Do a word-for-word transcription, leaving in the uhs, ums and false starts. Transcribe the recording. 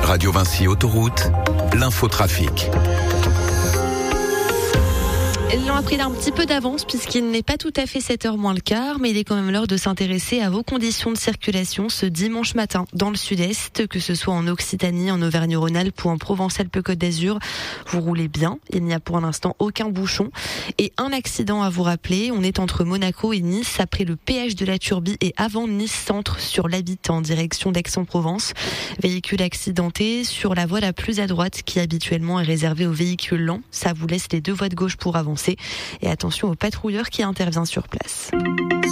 Radio Vinci Autoroute, l'infotrafic. L'on a pris un petit peu d'avance puisqu'il n'est pas tout à fait sept heures moins le quart, mais il est quand même l'heure de s'intéresser à vos conditions de circulation ce dimanche matin dans le sud-est, que ce soit en Occitanie, en Auvergne-Rhône-Alpes ou en Provence-Alpes-Côte d'Azur. Vous roulez bien, il n'y a pour l'instant aucun bouchon. Et un accident à vous rappeler, on est entre Monaco et Nice après le péage de la Turbie et avant Nice Centre sur l'Habite en direction d'Aix-en-Provence. Véhicule accidenté sur la voie la plus à droite qui habituellement est réservée aux véhicules lents. Ça vous laisse les deux voies de gauche pour avancer. Et attention au patrouilleur qui intervient sur place.